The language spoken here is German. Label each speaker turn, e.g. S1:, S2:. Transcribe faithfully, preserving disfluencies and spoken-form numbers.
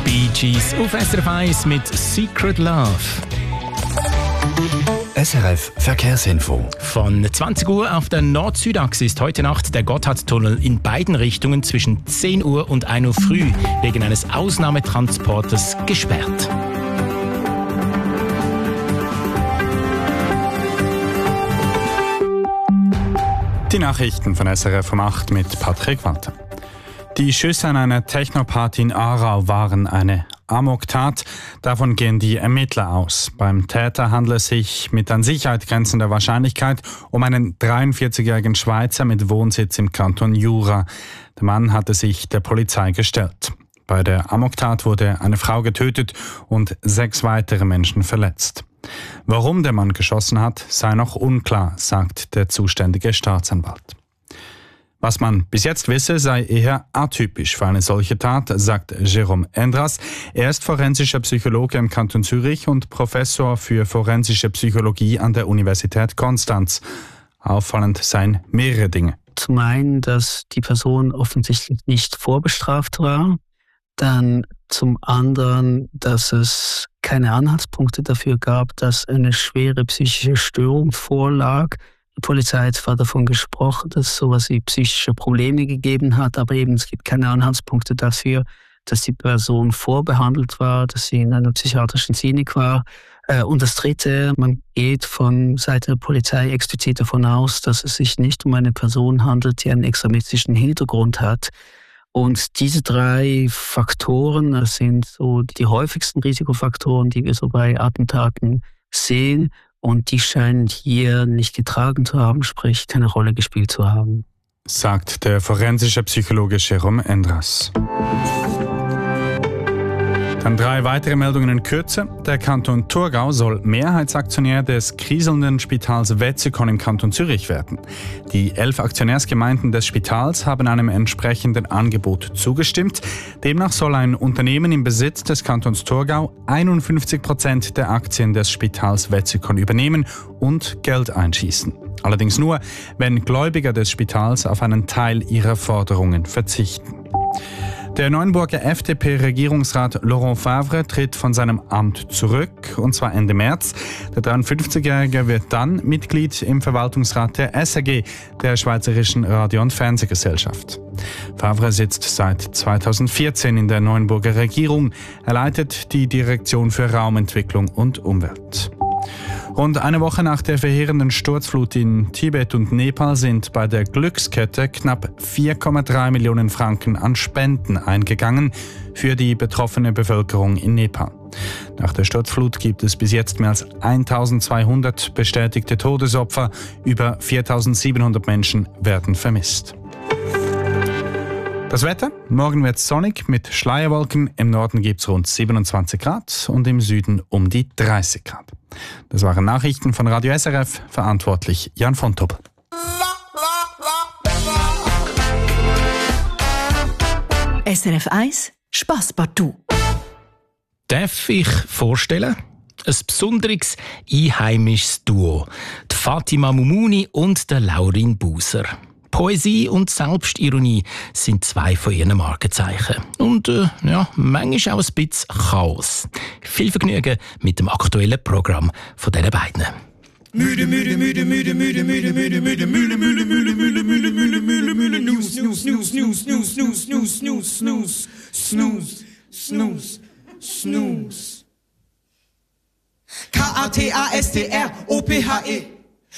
S1: Bee Gees auf S R F eins mit Secret Love.
S2: S R F Verkehrsinfo.
S1: Von zwanzig Uhr auf der Nord-Süd-Achse ist heute Nacht der Gotthardtunnel in beiden Richtungen zwischen zehn Uhr und ein Uhr früh wegen eines Ausnahmetransporters gesperrt.
S3: Die Nachrichten von S R F um acht mit Patrick Walter. Die Schüsse an einer Technoparty in Aarau waren eine Amoktat. Davon gehen die Ermittler aus. Beim Täter handelt es sich mit an Sicherheit grenzender Wahrscheinlichkeit um einen dreiundvierzigjährigen Schweizer mit Wohnsitz im Kanton Jura. Der Mann hatte sich der Polizei gestellt. Bei der Amoktat wurde eine Frau getötet und sechs weitere Menschen verletzt. Warum der Mann geschossen hat, sei noch unklar, sagt der zuständige Staatsanwalt. Was man bis jetzt wisse, sei eher atypisch für eine solche Tat, sagt Jérôme Endras. Er ist forensischer Psychologe im Kanton Zürich und Professor für forensische Psychologie an der Universität Konstanz. Auffallend seien mehrere Dinge.
S4: Zum einen, dass die Person offensichtlich nicht vorbestraft war. Dann zum anderen, dass es keine Anhaltspunkte dafür gab, dass eine schwere psychische Störung vorlag. Die Polizei hat zwar davon gesprochen, dass es sowas wie psychische Probleme gegeben hat, aber eben es gibt keine Anhaltspunkte dafür, dass die Person vorbehandelt war, dass sie in einer psychiatrischen Klinik war. Und das Dritte, man geht von Seiten der Polizei explizit davon aus, dass es sich nicht um eine Person handelt, die einen extremistischen Hintergrund hat. Und diese drei Faktoren, das sind so die häufigsten Risikofaktoren, die wir so bei Attentaten sehen. Und die scheinen hier nicht getragen zu haben, sprich keine Rolle gespielt zu haben.
S3: Sagt der forensische Psychologe Jérôme Endras. Dann drei weitere Meldungen in Kürze. Der Kanton Thurgau soll Mehrheitsaktionär des kriselnden Spitals Wetzikon im Kanton Zürich werden. Die elf Aktionärsgemeinden des Spitals haben einem entsprechenden Angebot zugestimmt. Demnach soll ein Unternehmen im Besitz des Kantons Thurgau einundfünfzig Prozent der Aktien des Spitals Wetzikon übernehmen und Geld einschießen. Allerdings nur, wenn Gläubiger des Spitals auf einen Teil ihrer Forderungen verzichten. Der Neuenburger F D P-Regierungsrat Laurent Favre tritt von seinem Amt zurück, und zwar Ende März. Der dreiundfünfzigjährige wird dann Mitglied im Verwaltungsrat der S R G, der Schweizerischen Radio- und Fernsehgesellschaft. Favre sitzt seit zweitausendvierzehn in der Neuenburger Regierung. Er leitet die Direktion für Raumentwicklung und Umwelt. Rund eine Woche nach der verheerenden Sturzflut in Tibet und Nepal sind bei der Glückskette knapp vier Komma drei Millionen Franken an Spenden eingegangen für die betroffene Bevölkerung in Nepal. Nach der Sturzflut gibt es bis jetzt mehr als eintausendzweihundert bestätigte Todesopfer, über viertausendsiebenhundert Menschen werden vermisst. Das Wetter? Morgen wird es sonnig mit Schleierwolken. Im Norden gibt es rund siebenundzwanzig Grad und im Süden um die dreißig Grad. Das waren Nachrichten von Radio S R F, verantwortlich Jan von Tobel.
S5: S R F eins Spasspartout.
S1: Darf ich vorstellen? Ein besonderes einheimisches Duo. Die Fatima Mumuni und der Laurin Buser. Poesie und Selbstironie sind zwei von ihren Markenzeichen. Und äh, ja, manchmal auch ein bisschen Chaos. Viel Vergnügen mit dem aktuellen Programm von diesen beiden.
S6: Müde, müde, müde, müde, müde, müde, müde, müde, müde, müde, müde, müde, müde, müde, müde, müde, News, News, News, News, News, News, News, News, Snooze, Snooze, Snooze, Snooze. K A T A S T R O P H E